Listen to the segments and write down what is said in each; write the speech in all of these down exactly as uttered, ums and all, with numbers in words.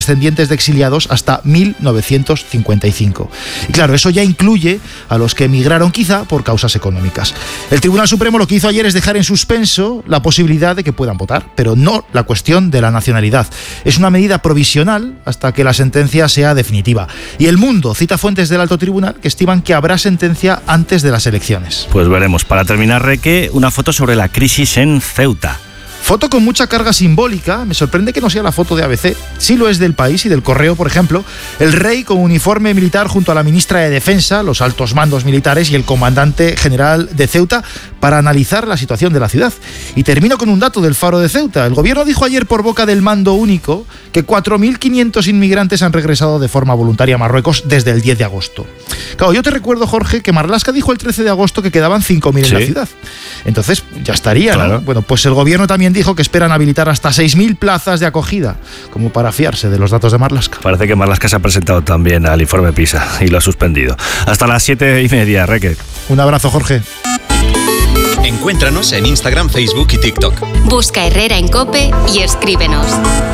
descendientes de exiliados hasta mil novecientos cincuenta y cinco. Y claro, eso ya incluye a los que emigraron quizá por causas económicas. El Tribunal Supremo lo que hizo ayer es dejar en suspenso la posibilidad de que puedan votar, pero no la cuestión de la nacionalidad. Es una medida provisional hasta que la sentencia sea definitiva. Y El Mundo cita fuentes del Alto Tribunal que estiman que habrá sentencia antes de las elecciones. Pues veremos. Para terminar, Reque, una foto sobre la crisis en Ceuta. Foto con mucha carga simbólica. Me sorprende que no sea la foto de A B C. Sí lo es del País y del Correo, por ejemplo. El rey con uniforme militar junto a la ministra de Defensa, los altos mandos militares y el comandante general de Ceuta para analizar la situación de la ciudad. Y termino con un dato del Faro de Ceuta. El gobierno dijo ayer por boca del mando único que cuatro mil quinientos inmigrantes han regresado de forma voluntaria a Marruecos desde el diez de agosto. Claro, yo te recuerdo, Jorge, que Marlaska dijo el trece de agosto que quedaban cinco mil en sí. la ciudad. Entonces, ya estaría, claro. ¿no? Bueno, pues el gobierno también dijo que esperan habilitar hasta seis mil plazas de acogida, como para fiarse de los datos de Marlaska. Parece que Marlaska se ha presentado también al informe PISA y lo ha suspendido. Hasta las siete y media, Reque. Un abrazo, Jorge. Encuéntranos en Instagram, Facebook y TikTok. Busca Herrera en COPE y escríbenos.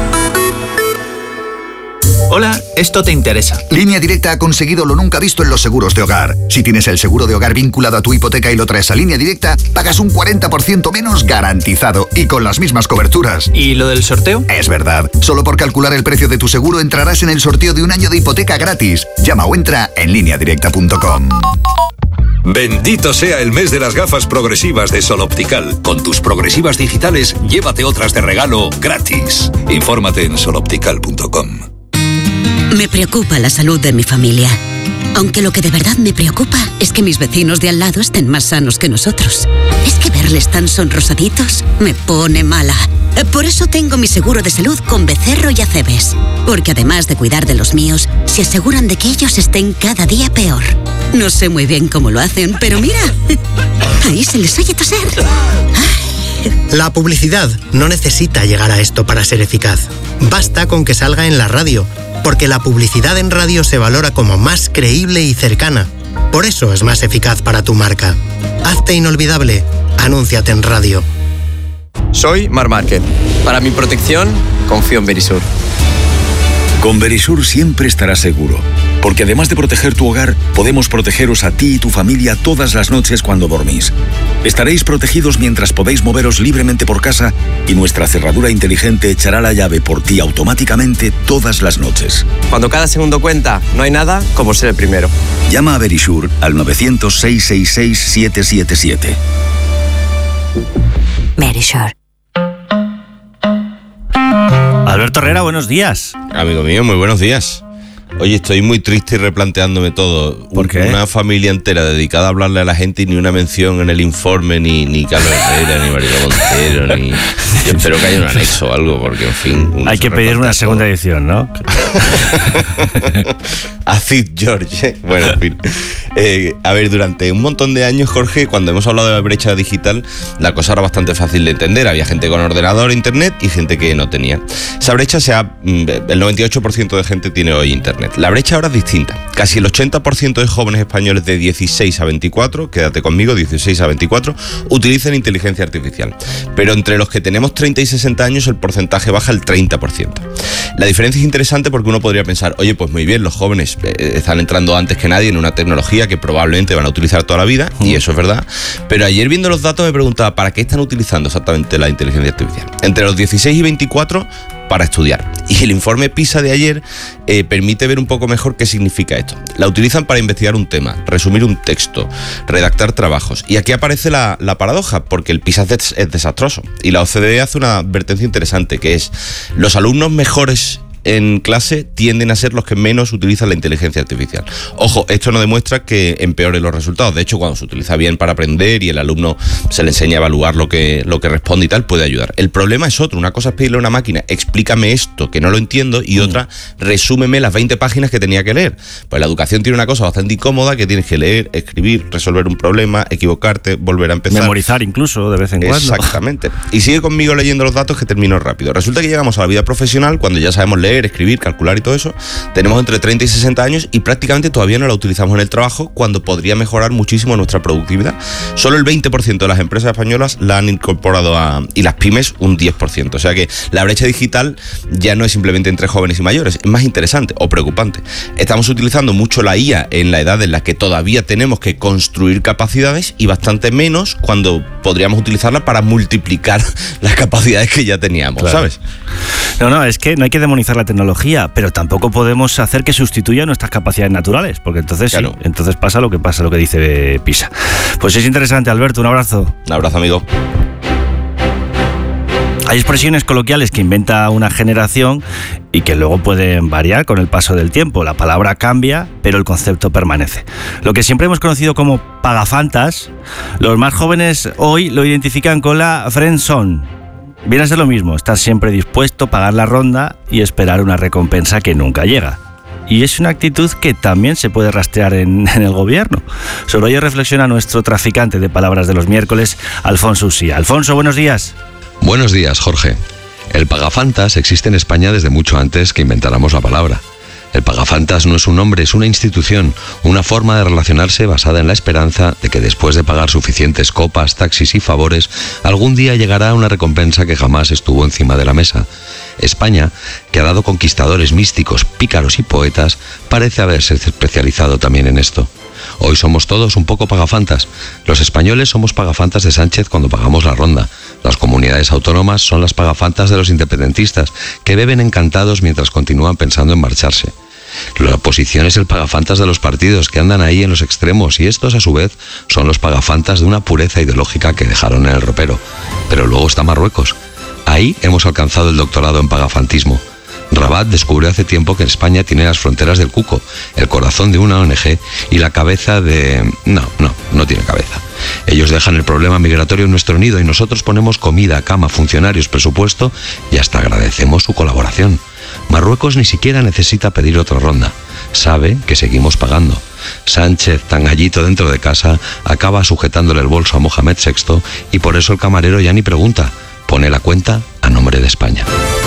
Hola, esto te interesa. Línea Directa ha conseguido lo nunca visto en los seguros de hogar. Si tienes el seguro de hogar vinculado a tu hipoteca y lo traes a Línea Directa, pagas un cuarenta por ciento menos garantizado y con las mismas coberturas. ¿Y lo del sorteo? Es verdad. Solo por calcular el precio de tu seguro entrarás en el sorteo de un año de hipoteca gratis. Llama o entra en línea directa punto com. Bendito sea el mes de las gafas progresivas de Sol Optical. Con tus progresivas digitales, llévate otras de regalo gratis. Infórmate en sol optical punto com. Me preocupa la salud de mi familia. Aunque lo que de verdad me preocupa es que mis vecinos de al lado estén más sanos que nosotros. Es que verles tan sonrosaditos me pone mala. Por eso tengo mi seguro de salud con Becerro y Acebes. Porque además de cuidar de los míos, se aseguran de que ellos estén cada día peor. No sé muy bien cómo lo hacen, pero mira, ahí se les oye toser. La publicidad no necesita llegar a esto para ser eficaz. Basta con que salga en la radio, porque la publicidad en radio se valora como más creíble y cercana. Por eso es más eficaz para tu marca. Hazte inolvidable. Anúnciate en radio. Soy Mar Márquez. Para mi protección, confío en Verisur. Con Verisur siempre estarás seguro, porque además de proteger tu hogar, podemos protegeros a ti y tu familia todas las noches cuando dormís. Estaréis protegidos mientras podéis moveros libremente por casa y nuestra cerradura inteligente echará la llave por ti automáticamente todas las noches. Cuando cada segundo cuenta, no hay nada como ser el primero. Llama a Verisur al nueve cero cero, seis seis seis, siete siete siete. Verisur. Alberto Herrera, buenos días. Amigo mío, muy buenos días. Oye, estoy muy triste y replanteándome todo. ¿Por qué? Una familia entera dedicada a hablarle a la gente y ni una mención en el informe, ni, ni Carlos Herrera, ni María Montero, ni... Yo espero que haya un anexo o algo, porque en fin... Hay que pedir una segunda todo. edición, ¿no? Acid George. Bueno, en fin. Eh, a ver, durante un montón de años, Jorge, cuando hemos hablado de la brecha digital, la cosa era bastante fácil de entender. Había gente con ordenador, internet y gente que no tenía. Esa brecha, se ha, el noventa y ocho por ciento de gente tiene hoy internet. La brecha ahora es distinta. Casi el ochenta por ciento de jóvenes españoles de dieciséis a veinticuatro, quédate conmigo, dieciséis a veinticuatro, utilizan inteligencia artificial. Pero entre los que tenemos treinta y sesenta años, el porcentaje baja al treinta por ciento. La diferencia es interesante porque uno podría pensar, oye, pues muy bien, los jóvenes eh, están entrando antes que nadie en una tecnología que probablemente van a utilizar toda la vida, y eso es verdad. Pero ayer viendo los datos me preguntaba, ¿para qué están utilizando exactamente la inteligencia artificial? Entre los dieciséis y veinticuatro, para estudiar. Y el informe PISA de ayer eh, permite ver un poco mejor qué significa esto. La utilizan para investigar un tema, resumir un texto, redactar trabajos. Y aquí aparece la, la paradoja, porque el PISA es, des, es desastroso. Y la O C D E hace una advertencia interesante, que es: los alumnos mejores en clase tienden a ser los que menos utilizan la inteligencia artificial. Ojo, esto no demuestra que empeore los resultados. De hecho, cuando se utiliza bien para aprender y el alumno se le enseña a evaluar lo que, lo que responde y tal, puede ayudar. El problema es otro. Una cosa es pedirle a una máquina, explícame esto que no lo entiendo, y otra, resúmeme las veinte páginas que tenía que leer. Pues la educación tiene una cosa bastante incómoda, que tienes que leer, escribir, resolver un problema, equivocarte, volver a empezar. Memorizar incluso de vez en cuando. Exactamente. Y sigue conmigo leyendo los datos, que termino rápido. Resulta que llegamos a la vida profesional cuando ya sabemos leer, leer, escribir, calcular y todo eso, tenemos entre treinta y sesenta años y prácticamente todavía no la utilizamos en el trabajo, cuando podría mejorar muchísimo nuestra productividad. Solo el veinte por ciento de las empresas españolas la han incorporado a, y las pymes un diez por ciento. O sea que la brecha digital ya no es simplemente entre jóvenes y mayores, es más interesante o preocupante. Estamos utilizando mucho la I A en la edad en la que todavía tenemos que construir capacidades y bastante menos cuando podríamos utilizarla para multiplicar las capacidades que ya teníamos, claro. ¿Sabes? No, no, es que no hay que demonizar la tecnología, pero tampoco podemos hacer que sustituya nuestras capacidades naturales, porque entonces claro. sí, entonces pasa lo que pasa, lo que dice Pisa. Pues es interesante, Alberto, un abrazo. Un abrazo, amigo. Hay expresiones coloquiales que inventa una generación y que luego pueden variar con el paso del tiempo. La palabra cambia, pero el concepto permanece. Lo que siempre hemos conocido como pagafantas, los más jóvenes hoy lo identifican con la friendzone. Viene a ser lo mismo, estar siempre dispuesto a pagar la ronda y esperar una recompensa que nunca llega. Y es una actitud que también se puede rastrear en, en el gobierno. Sobre ello reflexiona nuestro traficante de palabras de los miércoles, Alfonso Usía. Alfonso, buenos días. Buenos días, Jorge. El pagafantas existe en España desde mucho antes que inventáramos la palabra. El pagafantas no es un nombre, es una institución, una forma de relacionarse basada en la esperanza de que después de pagar suficientes copas, taxis y favores, algún día llegará una recompensa que jamás estuvo encima de la mesa. España, que ha dado conquistadores místicos, pícaros y poetas, parece haberse especializado también en esto. Hoy somos todos un poco pagafantas. Los españoles somos pagafantas de Sánchez cuando pagamos la ronda. Las comunidades autónomas son las pagafantas de los independentistas, que beben encantados mientras continúan pensando en marcharse. La oposición es el pagafantas de los partidos, que andan ahí en los extremos, y estos a su vez son los pagafantas de una pureza ideológica que dejaron en el ropero. Pero luego está Marruecos. Ahí hemos alcanzado el doctorado en pagafantismo. Rabat descubrió hace tiempo que España tiene las fronteras del cuco, el corazón de una O N G y la cabeza de... No, no, no tiene cabeza. Ellos dejan el problema migratorio en nuestro nido y nosotros ponemos comida, cama, funcionarios, presupuesto y hasta agradecemos su colaboración. Marruecos ni siquiera necesita pedir otra ronda. Sabe que seguimos pagando. Sánchez, tan gallito dentro de casa, acaba sujetándole el bolso a Mohamed sexto y por eso el camarero ya ni pregunta. Pone la cuenta a nombre de España.